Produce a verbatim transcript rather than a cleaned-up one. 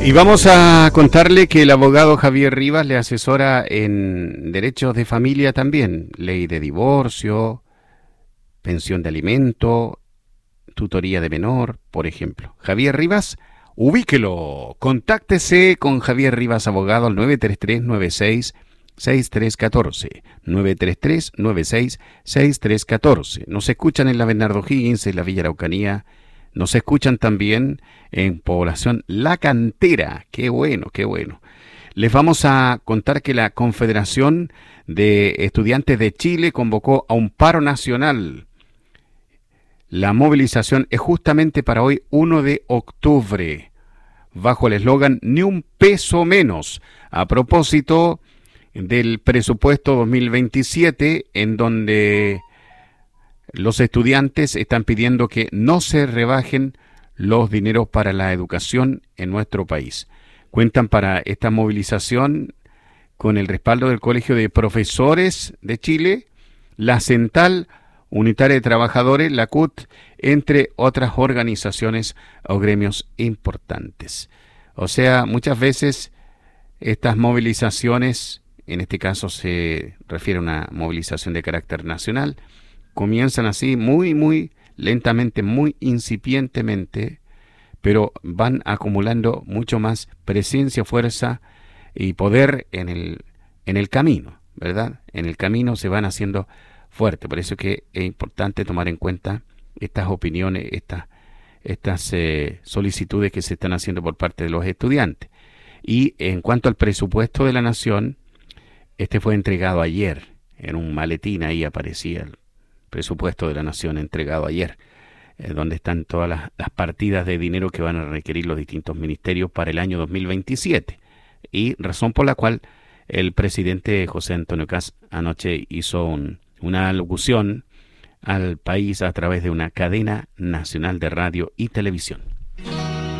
Y vamos a contarle que el abogado Javier Rivas le asesora en derechos de familia también, ley de divorcio, pensión de alimento, tutoría de menor, por ejemplo. Javier Rivas, ubíquelo, contáctese con Javier Rivas Abogado al nueve tres tres, nueve seis, seis tres uno cuatro, nueve tres tres, nueve seis, seis tres uno cuatro. Nos escuchan en la Bernardo Higgins, en la Villa Araucanía. Nos escuchan también en población La Cantera. Qué bueno, qué bueno. Les vamos a contar que la Confederación de Estudiantes de Chile convocó a un paro nacional. La movilización es justamente para hoy, primero de octubre, bajo el eslogan Ni un peso menos, a propósito del presupuesto dos mil veintisiete, en donde los estudiantes están pidiendo que no se rebajen los dineros para la educación en nuestro país. Cuentan para esta movilización con el respaldo del Colegio de Profesores de Chile, la Central Unitaria de Trabajadores, la C U T, entre otras organizaciones o gremios importantes. O sea, muchas veces estas movilizaciones, en este caso se refiere a una movilización de carácter nacional, comienzan así muy, muy lentamente, muy incipientemente, pero van acumulando mucho más presencia, fuerza y poder en el, en el camino, ¿verdad? En el camino se van haciendo fuertes. Por eso que es importante tomar en cuenta estas opiniones, estas, estas eh, solicitudes que se están haciendo por parte de los estudiantes. Y en cuanto al presupuesto de la Nación, este fue entregado ayer. En un maletín ahí aparecía el presupuesto de la Nación entregado ayer, eh, donde están todas las, las partidas de dinero que van a requerir los distintos ministerios para el año dos mil veintisiete. Y razón por la cual el presidente José Antonio Kast anoche hizo un, una alocución al país a través de una cadena nacional de radio y televisión.